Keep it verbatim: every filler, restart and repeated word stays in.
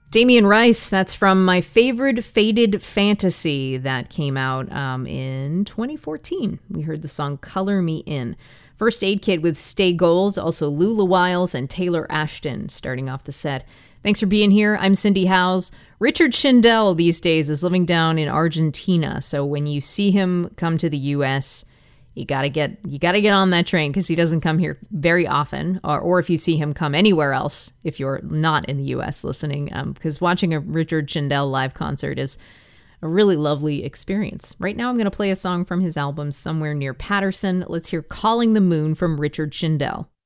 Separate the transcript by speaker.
Speaker 1: Damien Rice, that's from My Favorite Faded Fantasy that came out um, in twenty fourteen. We heard the song Color Me In. First Aid Kit with Stay Gold, also Lula Wiles and Taylor Ashton starting off the set. Thanks for being here. I'm Cindy Howes. Richard Schindel these days is living down in Argentina, so when you see him come to the U S, you gotta get you gotta get on that train because he doesn't come here very often. Or, or if you see him come anywhere else, if you're not in the U S listening, because um, watching a Richard Schindel live concert is a really lovely experience. Right now, I'm going to play a song from his album Somewhere Near Patterson. Let's hear Calling the Moon from Richard Schindel.